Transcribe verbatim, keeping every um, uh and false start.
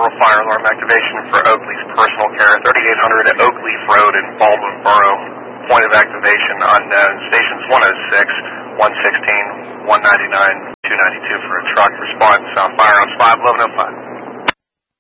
Fire alarm activation for Oakleaf's personal care, thirty-eight hundred at Oakleaf Road in Baldwin Borough. Point of activation unknown. Stations one oh six, one sixteen, one ninety-nine, two ninety-two for a truck. Response, uh, firearms five eleven oh five.